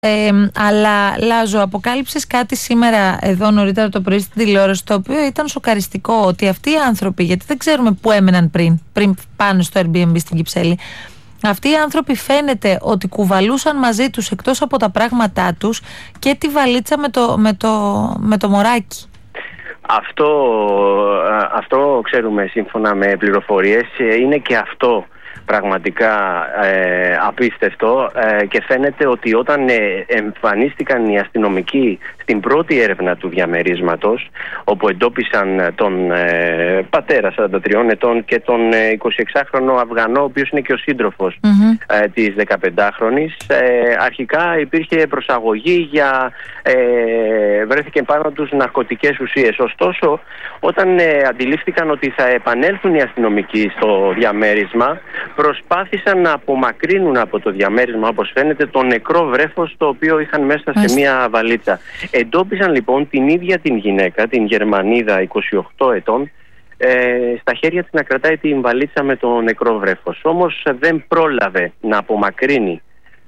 Αλλά Λάζο, αποκάλυψες κάτι σήμερα εδώ νωρίτερα το πρωί στην τηλεόραση, το οποίο ήταν σοκαριστικό, ότι αυτοί οι άνθρωποι, γιατί δεν ξέρουμε πού έμεναν πριν πάνε στο Airbnb στην Κυψέλη, αυτοί οι άνθρωποι φαίνεται ότι κουβαλούσαν μαζί τους, εκτός από τα πράγματά τους, και τη βαλίτσα με το μωράκι. Αυτό ξέρουμε σύμφωνα με πληροφορίες. Είναι και αυτό πραγματικά απίστευτο, και φαίνεται ότι όταν εμφανίστηκαν οι αστυνομικοί στην πρώτη έρευνα του διαμερίσματος, όπου εντόπισαν τον πατέρα 43 ετών και τον 26χρονο Αφγανό, ο οποίος είναι και ο σύντροφος της 15χρονης, αρχικά υπήρχε προσαγωγή για βρέθηκε πάνω τους ναρκωτικές ουσίες. Ωστόσο, όταν αντιλήφθηκαν ότι θα επανέλθουν οι αστυνομικοί στο διαμέρισμα, προσπάθησαν να απομακρύνουν από το διαμέρισμα, όπως φαίνεται, το νεκρό βρέφος, το οποίο είχαν μέσα σε μία βαλίτσα. Εντόπισαν λοιπόν την ίδια την γυναίκα, την Γερμανίδα 28 ετών, στα χέρια της να κρατάει την βαλίτσα με το νεκρό βρέφος. Όμως δεν πρόλαβε να απομακρύνει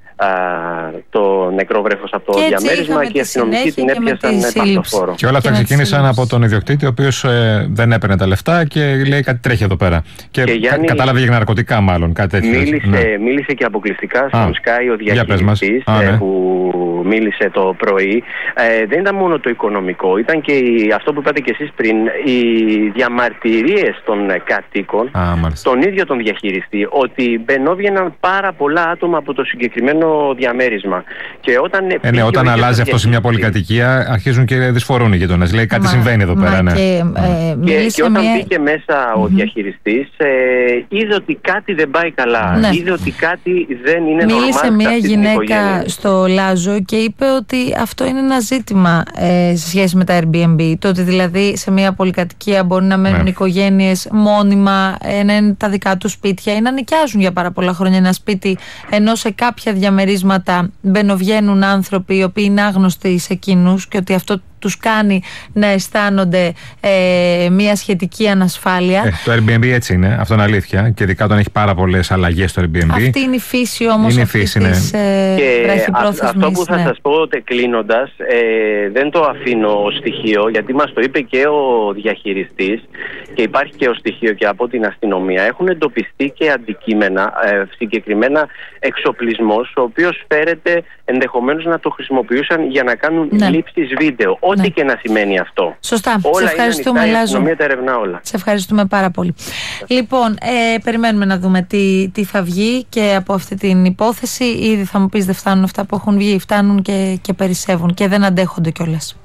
το νεκρό βρέφος από το διαμέρισμα, και οι αστυνομικοί την έπιασαν παρτοφόρο. Και όλα αυτά ξεκίνησαν από τον ιδιοκτήτη, ο οποίος δεν έπαιρνε τα λεφτά και λέει κάτι τρέχει εδώ πέρα. Και Γιάννη, κατάλαβε για ναρκωτικά, μάλλον κάτι τέτοιο. Μίλησε και αποκλειστικά στον Sky ο διαχειριστής που μίλησε το πρωί. Δεν ήταν μόνο το οικονομικό, ήταν και αυτό που είπατε και εσείς πριν, οι διαμαρτυρίες των κατοίκων, τον ίδιο τον διαχειριστή, ότι μπαινόβγαιναν πάρα πολλά άτομα από το συγκεκριμένο διαμέρισμα. Και όταν αλλάζει αυτό σε μια πολυκατοικία, αρχίζουν και δυσφορούν οι γειτονές. Λέει κάτι συμβαίνει εδώ πέρα. Και όταν μπήκε μέσα ο διαχειριστής, είδε ότι κάτι δεν πάει καλά. Είδε ότι κάτι δεν είναι νορμάλ. Μίλησε μια γυναίκα στο Λάζο και είπε ότι αυτό είναι ένα ζήτημα σε σχέση με τα Airbnb. Το ότι δηλαδή σε μια πολυκατοικία μπορεί να μένουν οικογένειες μόνιμα, να είναι τα δικά τους σπίτια ή να νοικιάζουν για πάρα πολλά χρόνια ένα σπίτι, ενώ σε κάποια διαμερίσματα μπαινοβγαίνουν άνθρωποι οι οποίοι είναι άγνωστοι σε εκείνους, και ότι αυτό τους κάνει να αισθάνονται μια σχετική ανασφάλεια. Το Airbnb έτσι είναι, αυτό είναι αλήθεια, και ειδικά όταν έχει πάρα πολλές αλλαγές στο Airbnb. Αυτή είναι η φύση όμως της βραχυπρόθεσμης. Αυτό που θα σας πω κλείνοντας, δεν το αφήνω ως στοιχείο, γιατί μας το είπε και ο διαχειριστής και υπάρχει και ως στοιχείο και από την αστυνομία. Έχουν εντοπιστεί και αντικείμενα, συγκεκριμένα εξοπλισμός, ο οποίος φέρεται ενδεχομένως να το χρησιμοποιούσαν για να κάνουν λήψεις βίντεο. Ό,τι και να σημαίνει αυτό. Σωστά. Σε ευχαριστούμε, Λάζο. Τα ερευνά όλα. Σε ευχαριστούμε πάρα πολύ. Λοιπόν, περιμένουμε να δούμε τι θα βγει και από αυτή την υπόθεση. Ήδη θα μου πεις δεν φτάνουν αυτά που έχουν βγει, φτάνουν και περισσεύουν και δεν αντέχονται κιόλας.